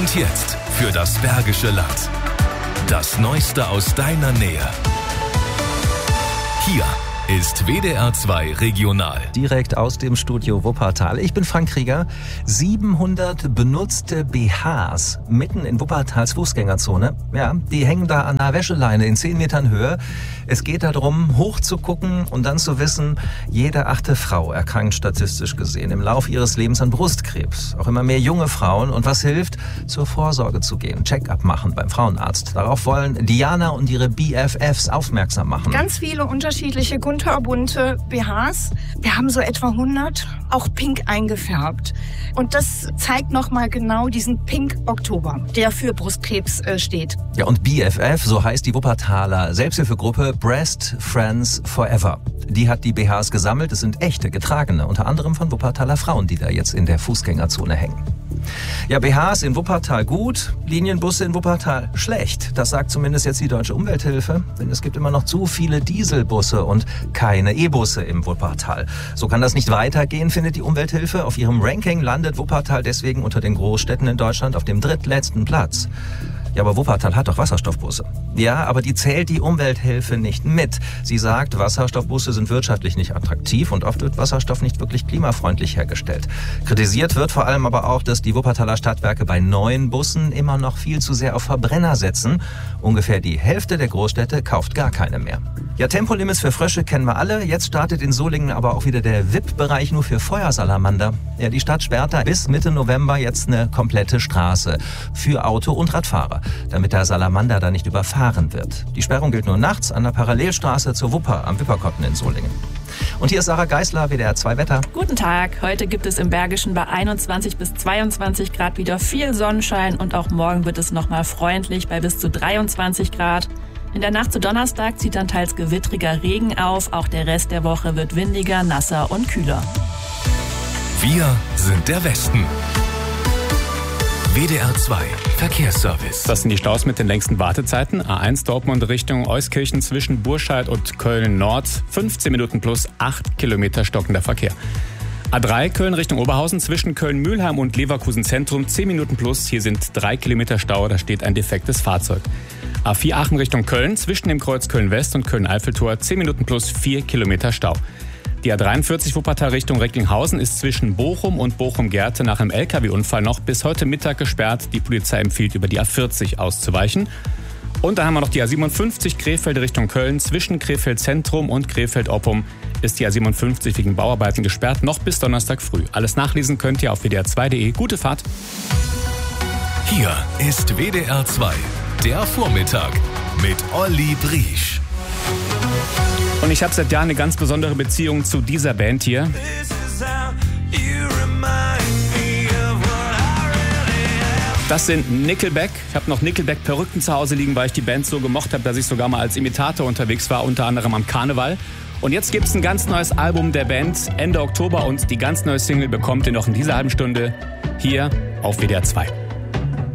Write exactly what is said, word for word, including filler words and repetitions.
Und jetzt für das Bergische Land. Das Neueste aus deiner Nähe. Hier ist W D R zwei Regional. Direkt aus dem Studio Wuppertal. Ich bin Frank Krieger. siebenhundert benutzte B Hs mitten in Wuppertals Fußgängerzone. Ja, die hängen da an einer Wäscheleine in zehn Metern Höhe. Es geht darum, hochzugucken und dann zu wissen, jede achte Frau erkrankt statistisch gesehen im Laufe ihres Lebens an Brustkrebs. Auch immer mehr junge Frauen. Und was hilft? Zur Vorsorge zu gehen, Check-up machen beim Frauenarzt. Darauf wollen Diana und ihre B F Fs aufmerksam machen. Ganz viele unterschiedliche bunte B Hs. Wir haben so etwa hundert, auch pink eingefärbt. Und das zeigt nochmal genau diesen Pink Oktober, der für Brustkrebs äh, steht. Ja, und B F F, so heißt die Wuppertaler Selbsthilfegruppe Breast Friends Forever. Die hat die B Hs gesammelt. Es sind echte, getragene, unter anderem von Wuppertaler Frauen, die da jetzt in der Fußgängerzone hängen. Ja, B Hs in Wuppertal gut, Linienbusse in Wuppertal schlecht. Das sagt zumindest jetzt die Deutsche Umwelthilfe. Denn es gibt immer noch zu viele Dieselbusse und keine E-Busse im Wuppertal. So kann das nicht weitergehen, findet die Umwelthilfe. Auf ihrem Ranking landet Wuppertal deswegen unter den Großstädten in Deutschland auf dem drittletzten Platz. Ja, aber Wuppertal hat doch Wasserstoffbusse. Ja, aber die zählt die Umwelthilfe nicht mit. Sie sagt, Wasserstoffbusse sind wirtschaftlich nicht attraktiv und oft wird Wasserstoff nicht wirklich klimafreundlich hergestellt. Kritisiert wird vor allem aber auch, dass die Wuppertaler Stadtwerke bei neuen Bussen immer noch viel zu sehr auf Verbrenner setzen. Ungefähr die Hälfte der Großstädte kauft gar keine mehr. Ja, Tempolimits für Frösche kennen wir alle. Jetzt startet in Solingen aber auch wieder der V I P-Bereich nur für Feuersalamander. Ja, die Stadt sperrt da bis Mitte November jetzt eine komplette Straße für Auto- und Radfahrer, damit der Salamander da nicht überfahren wird. Die Sperrung gilt nur nachts an der Parallelstraße zur Wupper am Wipperkotten in Solingen. Und hier ist Sarah Geisler, W D R zwei Wetter. Guten Tag. Heute gibt es im Bergischen bei einundzwanzig bis zweiundzwanzig Grad wieder viel Sonnenschein und auch morgen wird es nochmal freundlich bei bis zu dreiundzwanzig Grad. In der Nacht zu Donnerstag zieht dann teils gewittriger Regen auf. Auch der Rest der Woche wird windiger, nasser und kühler. Wir sind der Westen. W D R zwei Verkehrsservice. Das sind die Staus mit den längsten Wartezeiten. A eins Dortmund Richtung Euskirchen zwischen Burscheid und Köln Nord. fünfzehn Minuten plus acht Kilometer stockender Verkehr. A drei Köln Richtung Oberhausen zwischen Köln-Mühlheim und Leverkusen Zentrum. zehn Minuten plus. Hier sind drei Kilometer Stau. Da steht ein defektes Fahrzeug. A vier Aachen Richtung Köln zwischen dem Kreuz Köln-West und Köln-Eiffeltor. zehn Minuten plus vier Kilometer Stau. Die A dreiundvierzig Wuppertal Richtung Recklinghausen ist zwischen Bochum und Bochum-Gerte nach einem L K W-Unfall noch bis heute Mittag gesperrt. Die Polizei empfiehlt, über die A vierzig auszuweichen. Und dann haben wir noch die A siebenundfünfzig Krefeld Richtung Köln. Zwischen Krefeld Zentrum und Krefeld-Oppum ist die A siebenundfünfzig wegen Bauarbeiten gesperrt, noch bis Donnerstag früh. Alles nachlesen könnt ihr auf W D R zwei Punkt de. Gute Fahrt. Hier ist W D R zwei, der Vormittag mit Olli Briesch. Und ich habe seit Jahren eine ganz besondere Beziehung zu dieser Band hier. Das sind Nickelback. Ich habe noch Nickelback-Perücken zu Hause liegen, weil ich die Band so gemocht habe, dass ich sogar mal als Imitator unterwegs war, unter anderem am Karneval. Und jetzt gibt es ein ganz neues Album der Band Ende Oktober und die ganz neue Single bekommt ihr noch in dieser halben Stunde hier auf W D R zwei.